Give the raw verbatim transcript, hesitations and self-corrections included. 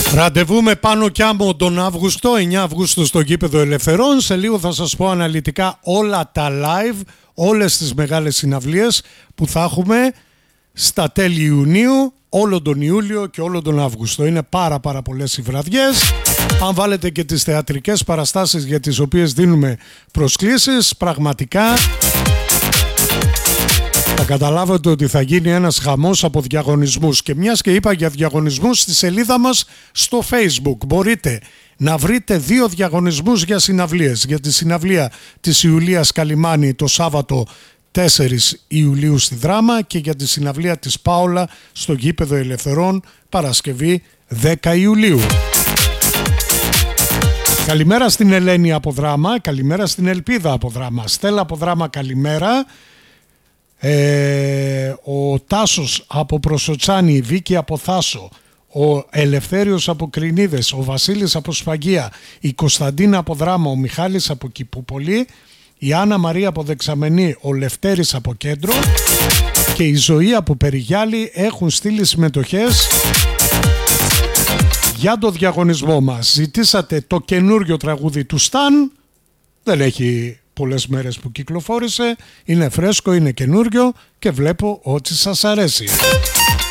Ραντεβού με Πάνο και Άμμο τον Αύγουστο, εννέα Αυγούστου στο Γήπεδο Ελευθερών. Σε λίγο θα σας πω αναλυτικά όλα τα live, όλες τις μεγάλες συναυλίες που θα έχουμε στα τέλη Ιουνίου, όλο τον Ιούλιο και όλο τον Αύγουστο. Είναι πάρα πάρα πολλές οι βραδιές. Αν βάλετε και τις θεατρικές παραστάσεις για τις οποίες δίνουμε προσκλήσεις, πραγματικά θα καταλάβετε ότι θα γίνει ένας χαμός από διαγωνισμούς. Και μιας και είπα για διαγωνισμούς, στη σελίδα μας στο Facebook μπορείτε να βρείτε δύο διαγωνισμούς για συναυλίες. Για τη συναυλία της Ιουλίας Καλιμάνη το Σάββατο τέσσερις Ιουλίου στη Δράμα και για τη συναυλία της Πάολα στο Γήπεδο Ελευθερών Παρασκευή δέκα Ιουλίου. Καλημέρα στην Ελένη από Δράμα, καλημέρα στην Ελπίδα από Δράμα. Στέλλα από Δράμα, καλημέρα. Ε, ο Τάσος από Προσοτσάνη, η Βίκη από Θάσο, ο Ελευθέριος από Κρινίδες, ο Βασίλης από Σφαγία, η Κωνσταντίνα από Δράμα, ο Μιχάλης από Κηπούπολη, η Άννα Μαρία από Δεξαμενή, ο Λευτέρης από Κέντρο και η Ζωή από Περιγιάλη έχουν στείλει συμμετοχές για το διαγωνισμό μας. Ζητήσατε το καινούριο τραγούδι του Σταν, δεν έχει πολλές μέρες που κυκλοφόρησε, είναι φρέσκο, είναι καινούριο και βλέπω ότι σας αρέσει.